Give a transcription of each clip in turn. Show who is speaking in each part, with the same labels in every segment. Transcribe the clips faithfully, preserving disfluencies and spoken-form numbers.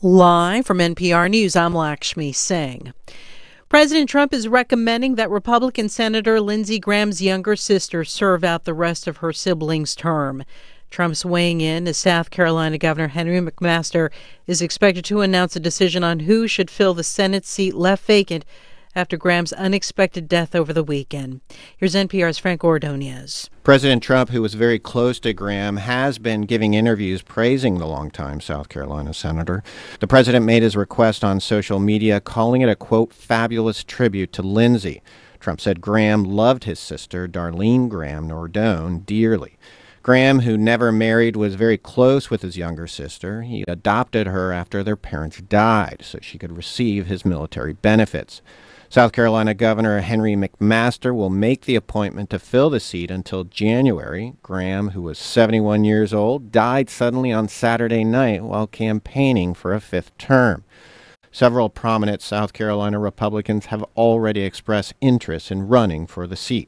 Speaker 1: Live from N P R News, I'm Lakshmi Singh. President Trump is recommending that Republican Senator Lindsey Graham's younger sister serve out the rest of her sibling's term. Trump's weighing in as South Carolina Governor Henry McMaster is expected to announce a decision on who should fill the Senate seat left vacant after Graham's unexpected death over the weekend. Here's N P R's Frank Ordonez.
Speaker 2: President Trump, who was very close to Graham, has been giving interviews praising the longtime South Carolina senator. The president made his request on social media, calling it a, quote, fabulous tribute to Lindsey. Trump said Graham loved his sister, Darlene Graham Nordone, dearly. Graham, who never married, was very close with his younger sister. He adopted her after their parents died so she could receive his military benefits. South Carolina Governor Henry McMaster will make the appointment to fill the seat until January. Graham, who was seventy-one years old, died suddenly on Saturday night while campaigning for a fifth term. Several prominent South Carolina Republicans have already expressed interest in running for the seat.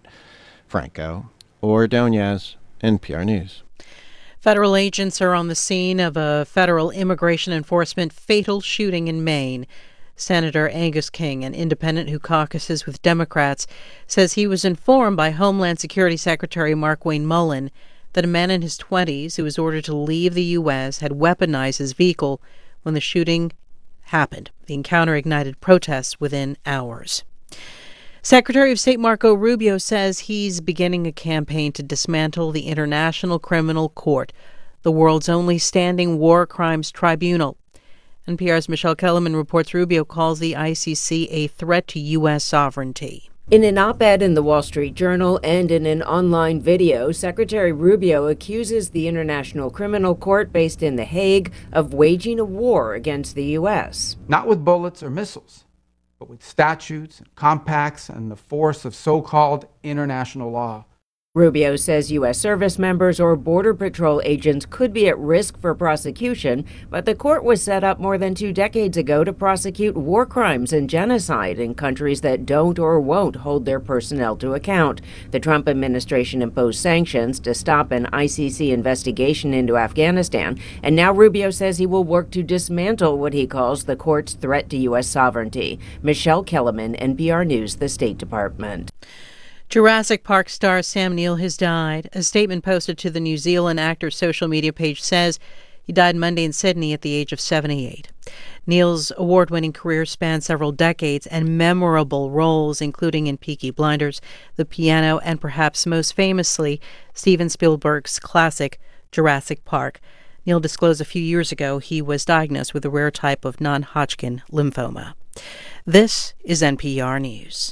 Speaker 2: Franco Ordonez, N P R News.
Speaker 1: Federal agents are on the scene of a federal immigration enforcement fatal shooting in Maine. Senator Angus King, an independent who caucuses with Democrats, says he was informed by Homeland Security Secretary Markwayne Mullin that a man in his twenties who was ordered to leave the U S had weaponized his vehicle when the shooting happened. The encounter ignited protests within hours. Secretary of State Marco Rubio says he's beginning a campaign to dismantle the International Criminal Court, the world's only standing war crimes tribunal. N P R's Michelle Kellerman reports Rubio calls the I C C a threat to U S sovereignty.
Speaker 3: In an op-ed in the Wall Street Journal and in an online video, Secretary Rubio accuses the International Criminal Court based in The Hague of waging a war against the U S.
Speaker 4: Not with bullets or missiles, but with statutes, compacts, and the force of so-called international law.
Speaker 3: Rubio says U S service members or Border Patrol agents could be at risk for prosecution, but the court was set up more than two decades ago to prosecute war crimes and genocide in countries that don't or won't hold their personnel to account. The Trump administration imposed sanctions to stop an I C C investigation into Afghanistan, and now Rubio says he will work to dismantle what he calls the court's threat to U S sovereignty. Michelle Kellerman, N P R News, the State Department.
Speaker 1: Jurassic Park star Sam Neill has died. A statement posted to the New Zealand actor's social media page says he died Monday in Sydney at the age of seventy-eight. Neill's award-winning career spanned several decades and memorable roles, including in Peaky Blinders, The Piano, and perhaps most famously, Steven Spielberg's classic Jurassic Park. Neill disclosed a few years ago he was diagnosed with a rare type of non-Hodgkin lymphoma. This is N P R News.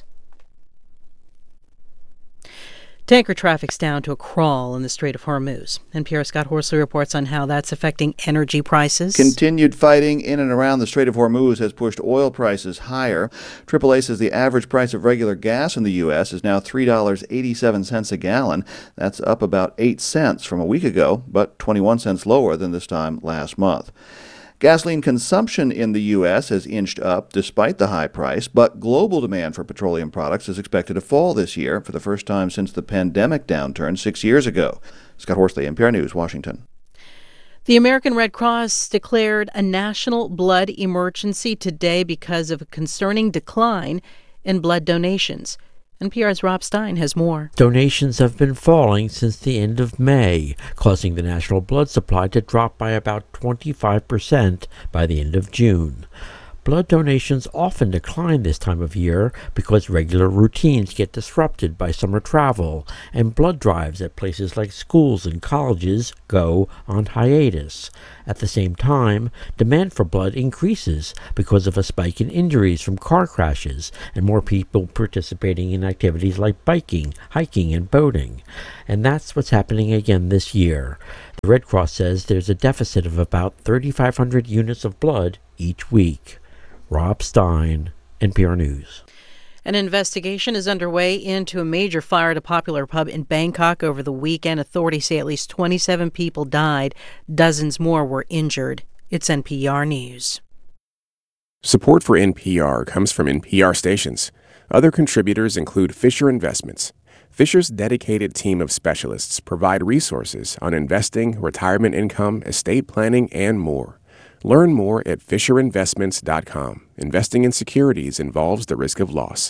Speaker 1: Tanker traffic's down to a crawl in the Strait of Hormuz. N P R's Scott Horsley reports on how that's affecting energy prices.
Speaker 5: Continued fighting in and around the Strait of Hormuz has pushed oil prices higher. triple A says the average price of regular gas in the U S is now three dollars and eighty-seven cents a gallon. That's up about eight cents from a week ago, but twenty-one cents lower than this time last month. Gasoline consumption in the U S has inched up despite the high price, but global demand for petroleum products is expected to fall this year for the first time since the pandemic downturn six years ago. Scott Horsley, N P R News, Washington.
Speaker 1: The American Red Cross declared a national blood emergency today because of a concerning decline in blood donations. N P R's Rob Stein has more.
Speaker 6: Donations have been falling since the end of May, causing the national blood supply to drop by about twenty-five percent by the end of June. Blood donations often decline this time of year because regular routines get disrupted by summer travel, and blood drives at places like schools and colleges go on hiatus. At the same time, demand for blood increases because of a spike in injuries from car crashes and more people participating in activities like biking, hiking, and boating. And that's what's happening again this year. The Red Cross says there's a deficit of about thirty-five hundred units of blood each week. Rob Stein, N P R News.
Speaker 1: An investigation is underway into a major fire at a popular pub in Bangkok over the weekend. Authorities say at least twenty-seven people died. Dozens more were injured. It's N P R News.
Speaker 7: Support for N P R comes from N P R stations. Other contributors include Fisher Investments. Fisher's dedicated team of specialists provide resources on investing, retirement income, estate planning, and more. Learn more at fisher investments dot com. Investing in securities involves the risk of loss.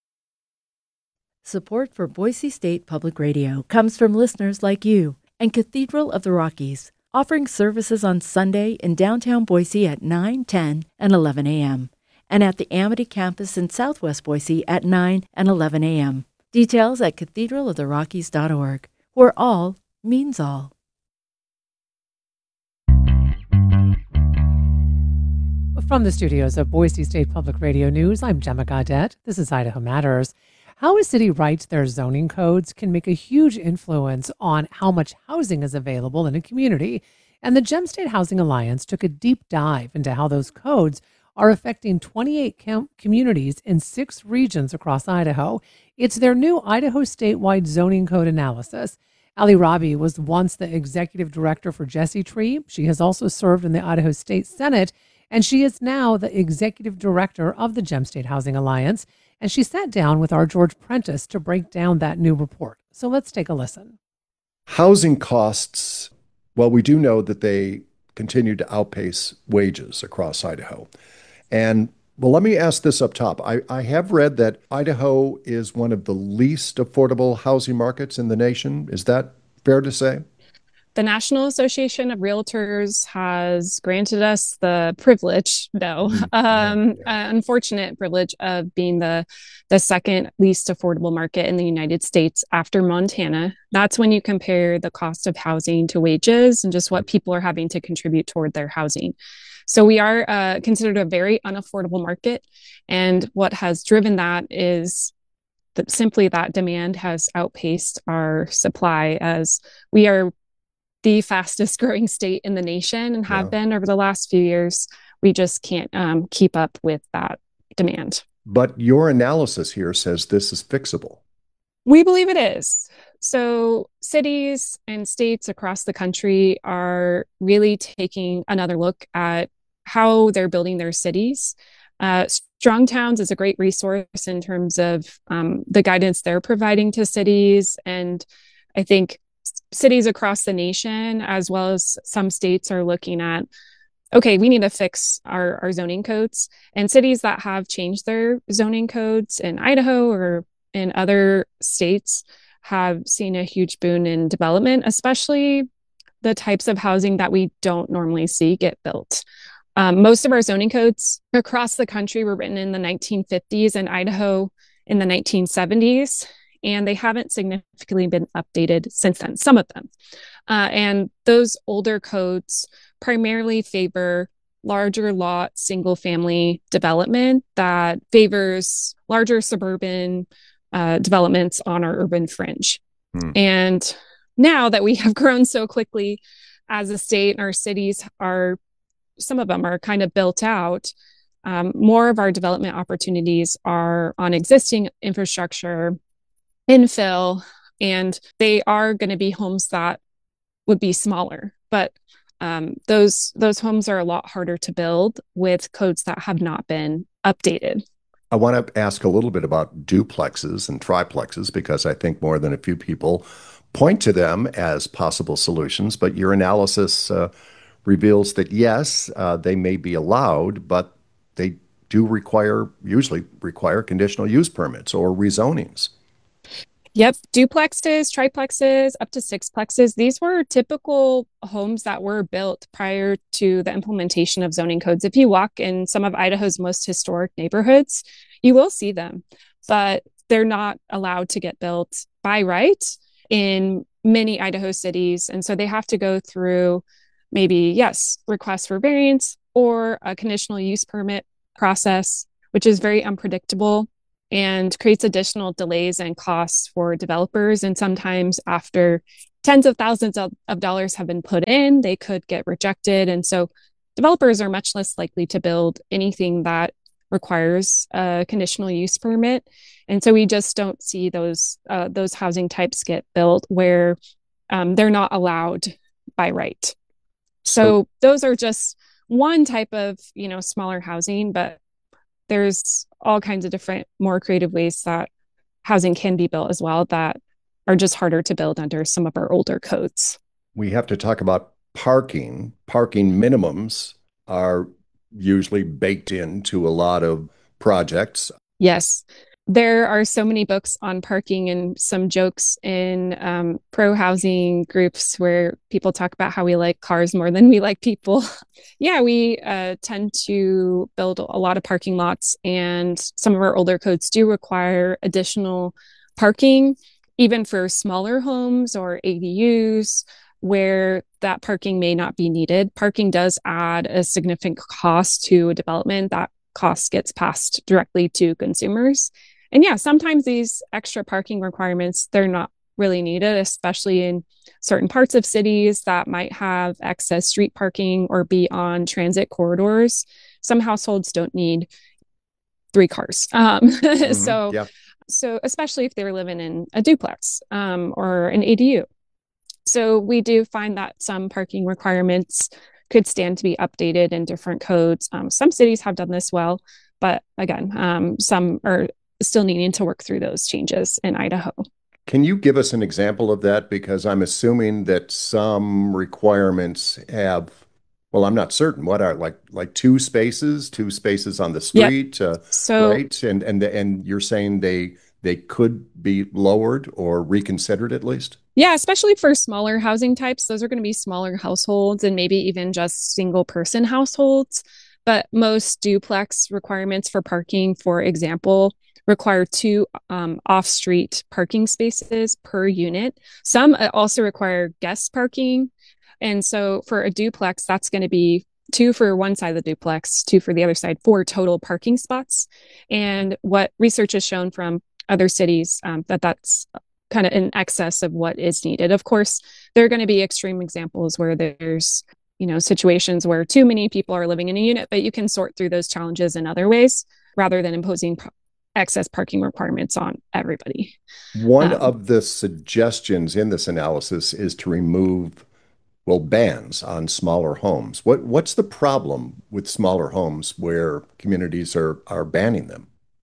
Speaker 8: Support for Boise State Public Radio comes from listeners like you and Cathedral of the Rockies, offering services on Sunday in downtown Boise at nine, ten, and eleven a.m., and at the Amity campus in southwest Boise at nine and eleven a.m. Details at cathedral of the rockies dot org, where all means all.
Speaker 9: From the studios of Boise State Public Radio News, I'm Gemma Gaudette. This is Idaho Matters. How a city writes their zoning codes can make a huge influence on how much housing is available in a community. And the Gem State Housing Alliance took a deep dive into how those codes are affecting twenty-eight com- communities in six regions across Idaho. It's their new Idaho statewide zoning code analysis. Ali Rabi was once the executive director for Jesse Tree. She has also served in the Idaho State Senate, and she is now the executive director of the Gem State Housing Alliance. And she sat down with our George Prentice to break down that new report. So let's take a listen.
Speaker 10: Housing costs, well, we do know that they continue to outpace wages across Idaho. And well, let me ask this up top. I, I have read that Idaho is one of the least affordable housing markets in the nation. Is that fair to say?
Speaker 11: The National Association of Realtors has granted us the privilege, no, um, uh, unfortunate privilege of being the the second least affordable market in the United States after Montana. That's when you compare the cost of housing to wages and just what people are having to contribute toward their housing. So we are uh, considered a very unaffordable market. And what has driven that is that simply that demand has outpaced our supply, as we are the fastest growing state in the nation and have yeah. been over the last few years. We just can't um, keep up with that demand.
Speaker 10: But your analysis here says this is fixable.
Speaker 11: We believe it is. So cities and states across the country are really taking another look at how they're building their cities. Uh, Strong Towns is a great resource in terms of um, the guidance they're providing to cities. And I think cities across the nation, as well as some states, are looking at, okay, we need to fix our, our zoning codes. And cities that have changed their zoning codes in Idaho or in other states have seen a huge boon in development, especially the types of housing that we don't normally see get built. Um, most of our zoning codes across the country were written in the nineteen fifties and Idaho in the nineteen seventies. And they haven't significantly been updated since then, some of them. Uh, and those older codes primarily favor larger lot, single family development that favors larger suburban uh, developments on our urban fringe. Hmm. And now that we have grown so quickly as a state, and our cities are, some of them are kind of built out, um, more of our development opportunities are on existing infrastructure, infill, and they are going to be homes that would be smaller, but um, those those homes are a lot harder to build with codes that have not been updated.
Speaker 10: I want to ask a little bit about duplexes and triplexes, because I think more than a few people point to them as possible solutions, but your analysis uh, reveals that yes, uh, they may be allowed, but they do require, usually require conditional use permits or rezonings.
Speaker 11: Yep. Duplexes, triplexes, up to sixplexes. These were typical homes that were built prior to the implementation of zoning codes. If you walk in some of Idaho's most historic neighborhoods, you will see them, but they're not allowed to get built by right in many Idaho cities. And so they have to go through maybe, yes, requests for variance or a conditional use permit process, which is very unpredictable and creates additional delays and costs for developers. And sometimes after tens of thousands of, of dollars have been put in, they could get rejected. And so developers are much less likely to build anything that requires a conditional use permit. And so we just don't see those uh, those housing types get built where um, they're not allowed by right. So, so those are just one type of, you know, smaller housing, but there's all kinds of different, more creative ways that housing can be built as well that are just harder to build under some of our older codes.
Speaker 10: We have to talk about parking, parking minimums are usually baked into a lot of projects.
Speaker 11: Yes. There are so many books on parking and some jokes in um, pro-housing groups where people talk about how we like cars more than we like people. Yeah, we uh, tend to build a lot of parking lots, and some of our older codes do require additional parking, even for smaller homes or A D Us where that parking may not be needed. Parking does add a significant cost to a development. That cost gets passed directly to consumers. And yeah, sometimes these extra parking requirements, they're not really needed, especially in certain parts of cities that might have excess street parking or be on transit corridors. Some households don't need three cars. Um, mm-hmm. So, yeah. so especially if they're living in a duplex um, or an A D U. So we do find that some parking requirements could stand to be updated in different codes. Um, some cities have done this well, but again, um, some are still needing to work through those changes in Idaho.
Speaker 10: Can you give us an example of that? Because I'm assuming that some requirements have, well, I'm not certain. What are like like two spaces, two spaces on the street, yep. uh,
Speaker 11: so,
Speaker 10: right? And and and you're saying they they could be lowered or reconsidered at least?
Speaker 11: Yeah, especially for smaller housing types. Those are going to be smaller households and maybe even just single person households. But most duplex requirements for parking, for example, require two um, off-street parking spaces per unit. Some also require guest parking. And so for a duplex, that's going to be two for one side of the duplex, two for the other side, four total parking spots. And what research has shown from other cities, um, that that's kind of in excess of what is needed. Of course, there are going to be extreme examples where there's, you know, situations where too many people are living in a unit, but you can sort through those challenges in other ways rather than imposing pro- excess parking requirements on everybody.
Speaker 10: One
Speaker 11: um,
Speaker 10: of the suggestions in this analysis is to remove, well, bans on smaller homes. What what's the problem with smaller homes where communities are are banning them?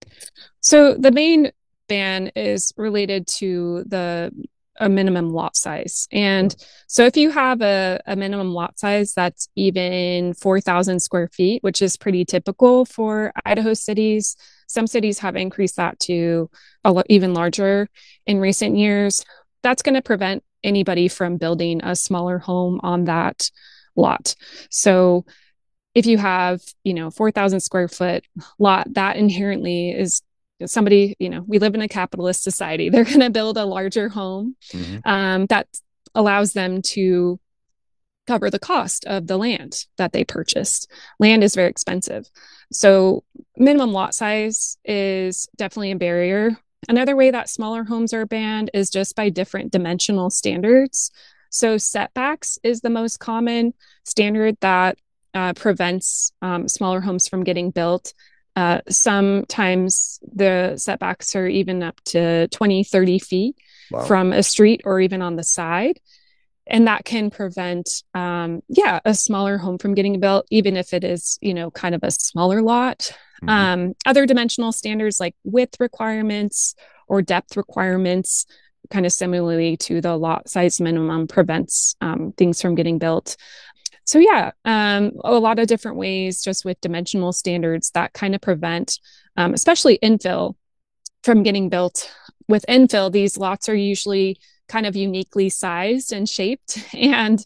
Speaker 11: So the main ban is related to the a minimum lot size. And so if you have a, a minimum lot size that's even four thousand square feet, which is pretty typical for Idaho cities, some cities have increased that to a lo- even larger in recent years. That's going to prevent anybody from building a smaller home on that lot. So if you have, you know, four thousand square foot lot, that inherently is somebody, you know, we live in a capitalist society. They're going to build a larger home mm-hmm. um, that allows them to cover the cost of the land that they purchased. Land is very expensive. So minimum lot size is definitely a barrier. Another way that smaller homes are banned is just by different dimensional standards. So setbacks is the most common standard that uh, prevents um, smaller homes from getting built. Uh, sometimes the setbacks are even up to twenty, thirty feet wow. from a street or even on the side. And that can prevent, um, yeah, a smaller home from getting built, even if it is, you know, kind of a smaller lot. Mm-hmm. Um, other dimensional standards like width requirements or depth requirements, kind of similarly to the lot size minimum, prevents um, things from getting built. So yeah, um, a lot of different ways just with dimensional standards that kind of prevent, um, especially infill, from getting built. With infill, these lots are usually kind of uniquely sized and shaped, and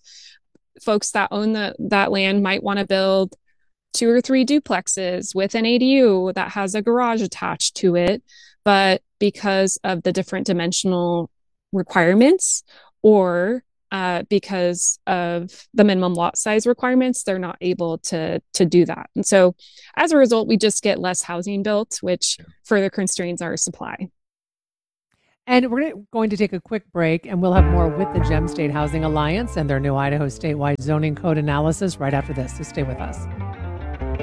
Speaker 11: folks that own the, that land might want to build two or three duplexes with an A D U that has a garage attached to it. But because of the different dimensional requirements or Uh, because of the minimum lot size requirements, they're not able to to do that. And so as a result, we just get less housing built, which further constrains our supply.
Speaker 9: And we're going to take a quick break, and we'll have more with the Gem State Housing Alliance and their new Idaho statewide zoning code analysis right after this. So stay with us.